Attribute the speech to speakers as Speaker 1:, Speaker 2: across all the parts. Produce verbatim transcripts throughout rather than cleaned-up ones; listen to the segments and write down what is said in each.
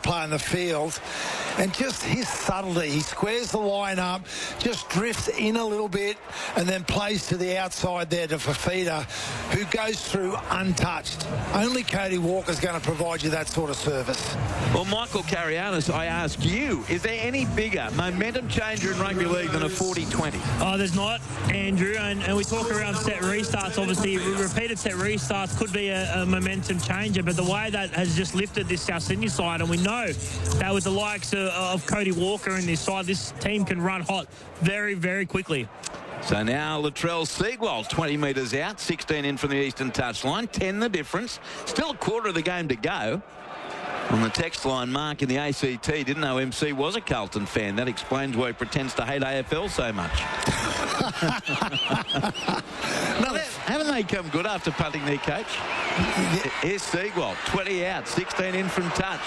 Speaker 1: player in the field. And just his subtlety, he squares the line up, just drifts in a little bit, and then plays to the outside there to Fifita, who goes through untouched. Only Cody Walker's going to provide you that sort of service.
Speaker 2: Well, Michael Carianis, I ask you, is there any bigger momentum changer in rugby league than a forty twenty?
Speaker 3: Oh, there's not, Andrew, and, and we talk around set restarts. Obviously, repeated set restarts could be a, a momentum changer, but the way that has just lifted this South Sydney side, and we know that with the likes of, of Cody Walker in this side, this team can run hot very, very quickly.
Speaker 2: So now Latrell Seagwald, twenty metres out, sixteen in from the eastern touchline, ten the difference. Still a quarter of the game to go. On the text line, Mark in the A C T didn't know M C was a Carlton fan. That explains why he pretends to hate A F L so much. No, haven't they come good after punting their coach? Here's Seagwald, twenty out, sixteen in from touch.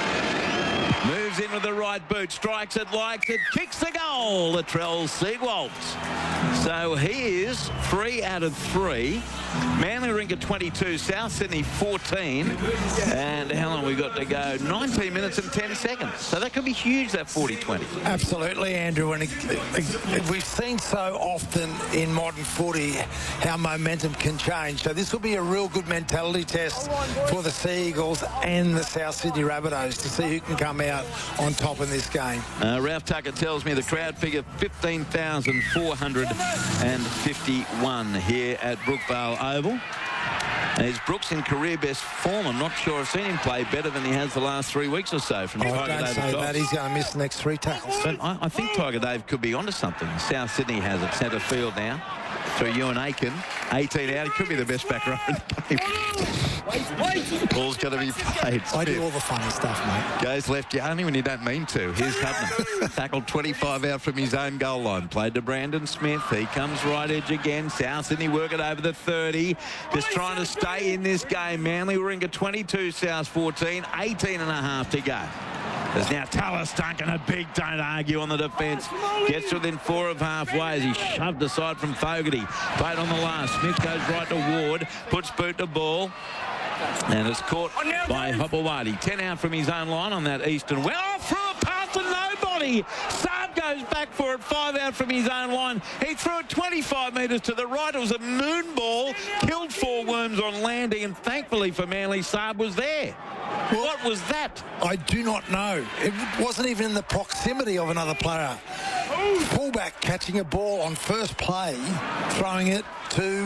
Speaker 2: Moves in with the right boot, strikes it, likes it, kicks the goal. Latrell Seagwald. So he is three out of three. Manly Warringah twenty-two, South Sydney fourteen. And how long we got to go? nineteen minutes and ten seconds. So that could be huge, that forty twenty.
Speaker 1: Absolutely, Andrew. And we've seen so often in modern footy how momentum can change. So this will be a real good mentality test for the Sea Eagles and the South Sydney Rabbitohs to see who can come out on top in this game.
Speaker 2: Uh, Ralph Tucker tells me the crowd figure fifteen thousand four hundred fifty-one here at Brookvale Oval. As Brooks in career best form, I'm not sure I've seen him play better than he has the last three weeks or so. From
Speaker 1: oh,
Speaker 2: Tiger
Speaker 1: don't
Speaker 2: Dave
Speaker 1: say
Speaker 2: Dobbs.
Speaker 1: that. He's going to miss the next three tackles.
Speaker 2: But I, I think Tiger Dave could be onto something. South Sydney has it centre field now. Through Ewan Aiken, eighteen out. He could be the best back row in the game. Ball's going to be played.
Speaker 1: I do all the funny stuff, mate.
Speaker 2: Goes left, yeah, only when you don't mean to. Here's Hubner. Tackled twenty-five out from his own goal line. Played to Brandon Smith. He comes right edge again. South Sydney work it over the thirty. Just trying to stay in this game. Manly Warringah twenty-two, South fourteen. eighteen and a half to go. There's now Tallis Duncan, a big don't argue on the defence. Gets within four of halfway as he shoved aside from Fogarty. Played on the last. Smith goes right to Ward. Puts boot to ball. And it's caught by Hopewadi. ten out from his own line on that eastern. Well, oh, threw a pass to nobody. Saab goes back for it. Five out from his own line. He threw it twenty-five metres to the right. It was a moon ball. Killed four worms on landing. And thankfully for Manly, Saab was there. Well, what was that?
Speaker 1: I do not know. It wasn't even in the proximity of another player. Fullback catching a ball on first play, throwing it to...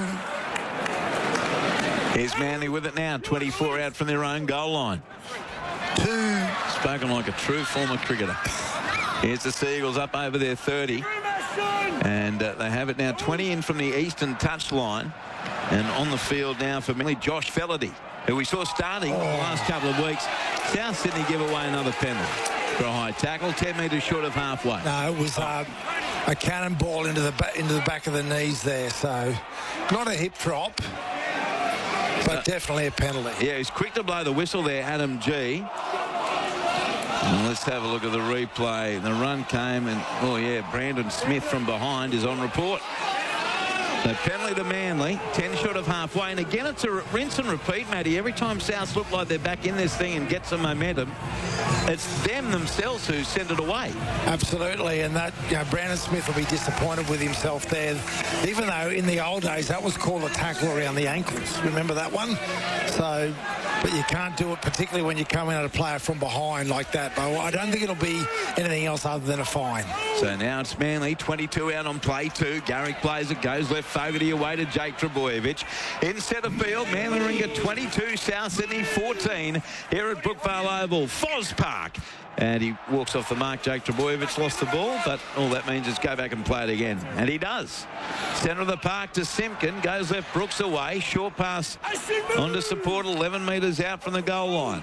Speaker 2: Here's Manly with it now. twenty-four out from their own goal line.
Speaker 1: Two.
Speaker 2: Spoken like a true former cricketer. Here's the Seagulls up over their thirty. And uh, they have it now twenty in from the eastern touchline. And on the field now for Manly, Josh Felaty, who we saw starting oh. the last couple of weeks. South Sydney give away another penalty for a high tackle, ten metres short of halfway.
Speaker 1: No, it was uh, a cannonball into the, ba- into the back of the knees there. So not a hip drop, but uh, definitely a penalty.
Speaker 2: Yeah, he's quick to blow the whistle there, Adam G. And let's have a look at the replay. The run came and, oh yeah, Brandon Smith from behind is on report. So penalty to Manly, ten short of halfway. And again, it's a rinse and repeat, Matty. Every time South look like they're back in this thing and get some momentum, it's them themselves who send it away.
Speaker 1: Absolutely. And that, you know, Brandon Smith will be disappointed with himself there. Even though in the old days, that was called a tackle around the ankles. Remember that one? So, but you can't do it, particularly when you're coming at a player from behind like that. But I don't think it'll be anything else other than a fine.
Speaker 2: So now it's Manly, twenty-two out on play two. Garrick plays it, goes left. Fogarty away to Jake Trebojevic. In centre field, Manly Warringah twenty-two, South Sydney fourteen here at Brookvale Oval, Foz Park. And he walks off the mark. Jake Trebojevic lost the ball, but all that means is go back and play it again. And he does. Centre of the park to Simpkin. Goes left, Brooks away. Short pass onto support, eleven metres out from the goal line.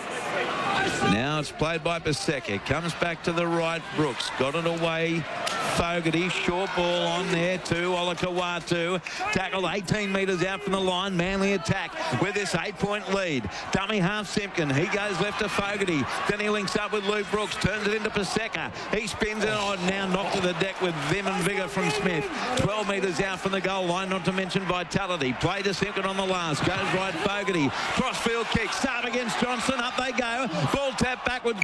Speaker 2: Now it's played by Paseka. Comes back to the right. Brooks got it away. Fogarty, short ball on there to Olakawatu. Tackled eighteen metres out from the line. Manly attack with this eight-point lead. Dummy half Simpkin. He goes left to Fogarty. Then he links up with Luke Brooks. Turns it into Paseka. He spins it on. Now knocked to the deck with vim and vigour from Smith. twelve metres out from the goal line. Not to mention vitality. Play to Simpkin on the last. Goes right Fogarty. Crossfield kick. Start against Johnson. Up they go. Ball tap backwards.